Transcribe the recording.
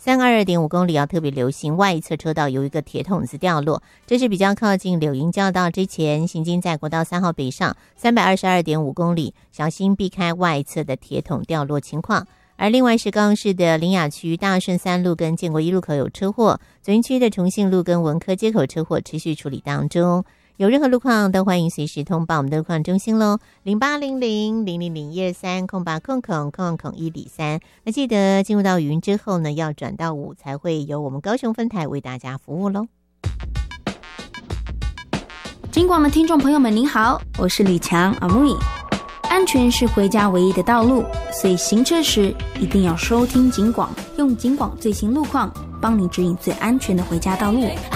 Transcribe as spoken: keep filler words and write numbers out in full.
三二二点五公里要特别留心外侧车道有一个铁筒子掉落，这是比较靠近柳营交道之前，行经在国道三号北上三百二十二点五公里，小心避开外侧的铁筒掉落情况。而另外是高雄市的苓雅区大顺三路跟建国一路口有车祸，左营区的重信路跟文科街口车祸持续处理当中。有任何路况都欢迎随时通报我们的路况中心咯，零八零零零零零一二三空八空空空空一里三。那记得进入到语音之后呢，要转到五才会由我们高雄分台为大家服务咯。 警广的听众朋友们您好，我是李强阿木伊。安全是回家唯一的道路，所以行车时一定要收听警广，用警广最新路况帮你指引最安全的回家道路。